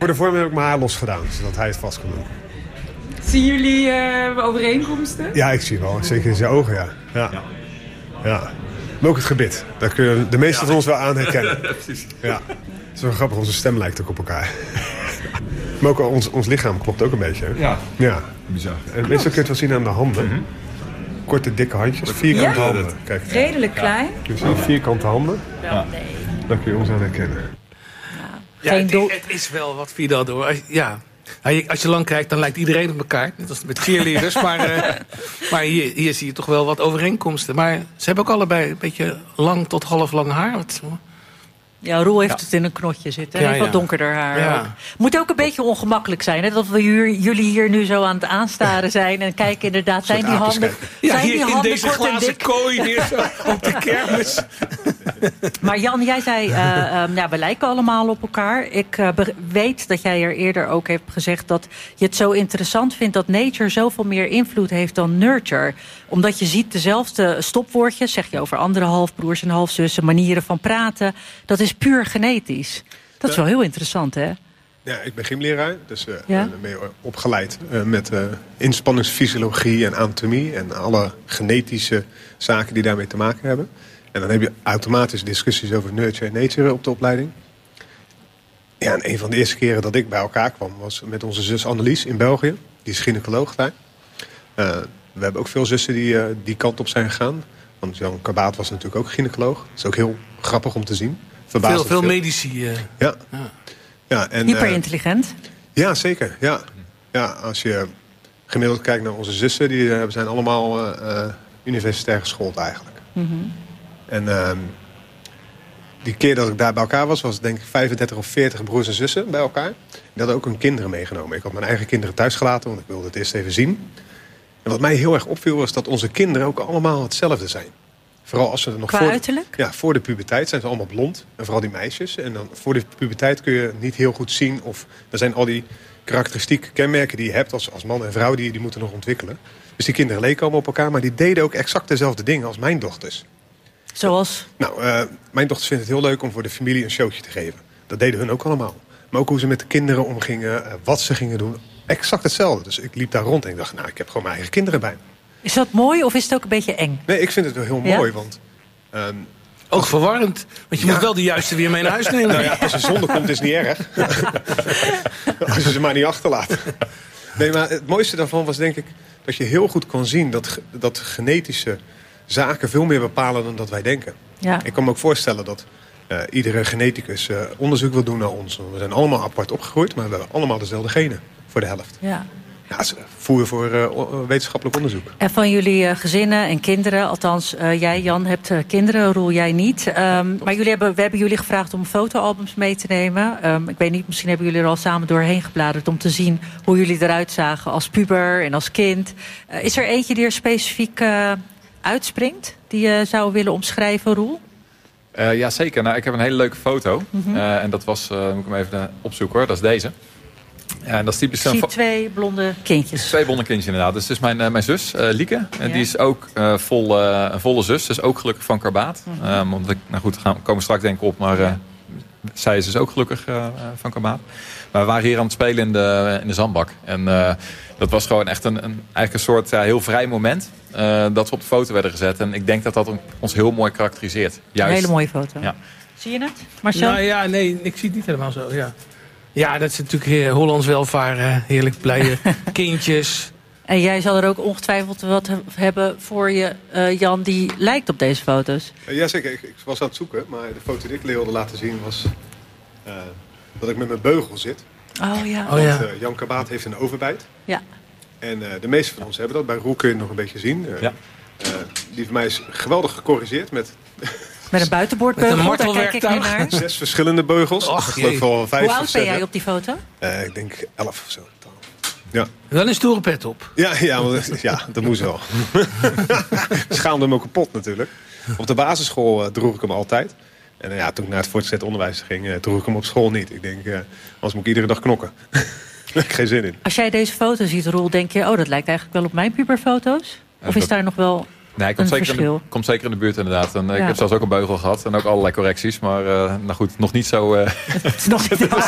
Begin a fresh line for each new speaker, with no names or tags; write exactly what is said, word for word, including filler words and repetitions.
Voor de vorm heb ik mijn haar los gedaan, zodat hij het vast kan doen.
Zien jullie uh, overeenkomsten?
Ja, ik zie wel. Zeker in zijn ogen, ja. Ja. ja. ja. Maar ook het gebit. Daar kunnen de meesten ja. van ons wel aan herkennen. Precies. Ja. Het is wel grappig, onze stem lijkt ook op elkaar. Maar ook ons, ons lichaam klopt ook een beetje. Hè?
Ja.
ja.
Bizar.
En meestal kun je het wel zien aan de handen. Mm-hmm. Korte, dikke handjes. Vierkante ja? handen. Kijk.
Redelijk klein.
Je ziet vierkante handen.
Ja. Nee.
Daar kun je ons aan herkennen.
Ja, het, is, het is wel wat Vidal door. Ja. Als je lang kijkt, dan lijkt iedereen op elkaar. Net als met cheerleaders. maar uh, maar hier, hier zie je toch wel wat overeenkomsten. Maar ze hebben ook allebei een beetje lang tot half lang haar. Wat...
Ja, Roel heeft ja. het in een knotje zitten. Hij ja, heeft wat ja. donkerder haar. Ja. Moet ook een beetje ongemakkelijk zijn. Hè? Dat we hier, jullie hier nu zo aan het aanstaren zijn. En kijken inderdaad, zijn die handen...
Ja,
zijn
hier
die
in
handen
deze glazen kooi hier zo op de kermis.
Maar Jan, jij zei, uh, um, ja, we lijken allemaal op elkaar. Ik uh, weet dat jij er eerder ook hebt gezegd dat je het zo interessant vindt dat nature zoveel meer invloed heeft dan nurture. Omdat je ziet dezelfde stopwoordjes, zeg je over andere halfbroers en halfzussen, manieren van praten. Dat is puur genetisch. Dat is wel heel interessant, hè?
Ja, ik ben gymleraar, dus uh, ja? ben mee opgeleid uh, met uh, inspanningsfysiologie en anatomie en alle genetische zaken die daarmee te maken hebben. En dan heb je automatisch discussies over nurture en nature op de opleiding. Ja, en een van de eerste keren dat ik bij elkaar kwam was met onze zus Annelies in België. Die is gynaecoloog daar. Uh, we hebben ook veel zussen die uh, die kant op zijn gegaan. Want Jan Kabaat was natuurlijk ook gynaecoloog. Dat is ook heel grappig om te zien.
Veel, veel, veel medici. Uh.
Ja. ja. ja en,
hyperintelligent.
Uh, ja, zeker. Ja. Ja, als je gemiddeld kijkt naar onze zussen, die uh, zijn allemaal uh, uh, universitair geschoold eigenlijk. Mm-hmm. En uh, die keer dat ik daar bij elkaar was, was denk ik vijfendertig of veertig broers en zussen bij elkaar. Die hadden ook hun kinderen meegenomen. Ik had mijn eigen kinderen thuis gelaten, want ik wilde het eerst even zien. En wat mij heel erg opviel was dat onze kinderen ook allemaal hetzelfde zijn. Vooral als ze er nog
Qua
voor
uiterlijk?
Ja, voor de puberteit zijn ze allemaal blond. En vooral die meisjes. En dan voor de puberteit kun je niet heel goed zien of er zijn al die karakteristieke kenmerken die je hebt als, als man en vrouw, die, die moeten nog ontwikkelen. Dus die kinderen leken allemaal op elkaar, maar die deden ook exact dezelfde dingen als mijn dochters.
Zoals?
Nou, uh, mijn dochters vinden het heel leuk om voor de familie een showtje te geven. Dat deden hun ook allemaal. Maar ook hoe ze met de kinderen omgingen, uh, wat ze gingen doen. Exact hetzelfde. Dus ik liep daar rond en ik dacht, nou, ik heb gewoon mijn eigen kinderen bij me.
Is dat mooi of is het ook een beetje eng?
Nee, ik vind het wel heel
ja?
mooi, want... Um,
ook verwarrend, want je ja. moet wel de juiste weer mee naar huis nemen.
Nou ja, als er zonde komt is het niet erg. Als je ze maar niet achterlaat. Nee, maar het mooiste daarvan was denk ik dat je heel goed kon zien dat, dat genetische zaken veel meer bepalen dan dat wij denken.
Ja.
Ik kan me ook voorstellen dat uh, iedere geneticus uh, onderzoek wil doen naar ons. We zijn allemaal apart opgegroeid, maar we hebben allemaal dezelfde genen voor de helft.
Ja.
Ja, ze voeren voor uh, wetenschappelijk onderzoek.
En van jullie uh, gezinnen en kinderen, althans uh, jij Jan hebt uh, kinderen, Roel jij niet. Um, maar jullie hebben, we hebben jullie gevraagd om fotoalbums mee te nemen. Um, ik weet niet, misschien hebben jullie er al samen doorheen gebladerd om te zien hoe jullie eruit zagen als puber en als kind. Uh, is er eentje die er specifiek uh, uitspringt, die je zou willen omschrijven, Roel?
Uh, ja, zeker. Nou, ik heb een hele leuke foto.
Mm-hmm.
Uh, en dat was, uh, moet ik hem even opzoeken hoor, dat is deze. Ja, en dat is typisch
ik zie twee blonde kindjes.
Twee blonde kindjes inderdaad. Dus het is mijn, uh, mijn zus, uh, Lieke. En ja. die is ook uh, vol, uh, een volle zus. Dus ook gelukkig van Karbaat. Mm-hmm. Um, omdat ik, nou goed, we komen straks denk ik op. Maar uh, ja. zij is dus ook gelukkig uh, van Karbaat. Maar we waren hier aan het spelen in de, in de zandbak. En uh, dat was gewoon echt een, een, eigenlijk een soort ja, heel vrij moment. Uh, dat we op de foto werden gezet. En ik denk dat dat ons heel mooi karakteriseert. Juist.
Een hele mooie foto.
Ja.
Zie je het, Marcel?
Nou ja, nee, ik zie het niet helemaal zo. Ja. Ja, dat is natuurlijk Hollands welvaren, heerlijk blije kindjes.
En jij zal er ook ongetwijfeld wat hebben voor je, uh, Jan, die lijkt op deze foto's.
Uh, Jazeker, ik, ik was aan het zoeken, maar de foto die ik wilde laten zien was uh, dat ik met mijn beugel zit.
Oh ja.
Want
oh, ja.
uh, Jan Kabaat heeft een overbijt.
Ja.
En uh, de meeste van ons hebben dat. Bij Roel kun je het nog een beetje zien. Uh,
ja.
uh, die van mij is geweldig gecorrigeerd met...
Met een buitenboordbeugel, daar kijk ik nu naar.
Zes verschillende beugels.
Och,
ik wel vijf
Hoe oud ben jij op die foto?
Uh, ik denk elf of zo. Ja.
Wel een stoere pet op.
Ja, ja, want, ja dat moest wel. Schaamde me ook kapot natuurlijk. Op de basisschool uh, droeg ik hem altijd. En uh, ja, toen ik naar het voortgezet onderwijs ging, uh, droeg ik hem op school niet. Ik denk, uh, anders moet ik iedere dag knokken. Daar heb ik geen zin in.
Als jij deze foto ziet, Roel, denk je... oh, dat lijkt eigenlijk wel op mijn puberfoto's? Of is daar nog wel...
Nee, komt zeker, in de, komt zeker in de buurt inderdaad. En, uh, ja. Ik heb zelfs ook een beugel gehad en ook allerlei correcties. Maar uh, nou goed, nog niet zo... Uh,
het is nog niet